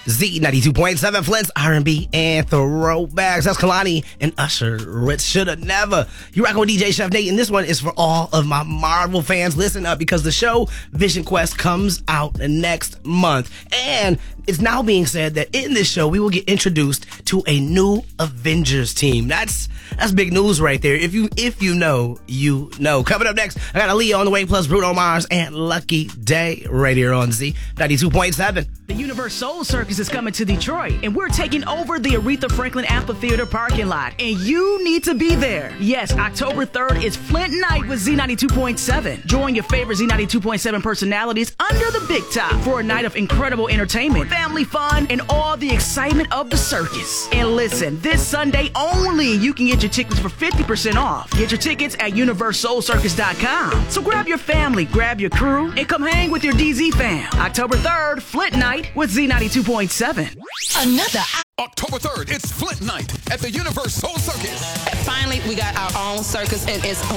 Z92.7 Flint's R&B and throwbacks. That's Kalani and Usher. It shoulda never. You rockin' with DJ Chef Nate, and this one is for all of my Marvel fans. Listen up, because the show Vision Quest comes out next month, and it's now being said that in this show we will get introduced to a new Avengers team. That's big news right there. If you know, you know. Coming up next, I got Aaliyah on the way, plus Bruno Mars and Lucky Day right here on Z92.7. The Universe Soul Circus is coming to Detroit, and we're taking over the Aretha Franklin Amphitheater parking lot, and you need to be there. Yes, October 3rd is Flint Night with Z92.7. Join your favorite Z92.7 personalities under the big top for a night of incredible entertainment, family fun, and all the excitement of the circus. And listen, this Sunday only, you can get your tickets for 50% off. Get your tickets at universesoulcircus.com. So grab your family, grab your crew, and come hang with your DZ fam. October 3rd, Flint Night with Z92.7. Another October 3rd, it's Flint Night at the Universe Soul Circus. Finally, we got our own circus, and it's